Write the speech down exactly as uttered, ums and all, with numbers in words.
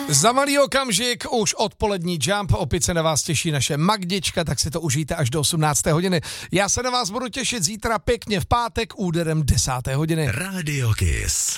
Za malý okamžik už odpolední Jump, opět se na vás těší naše Magdička, tak si to užijte až do osmnácté hodiny. Já se na vás budu těšit zítra pěkně v pátek úderem desáté hodiny. Radio Kiss.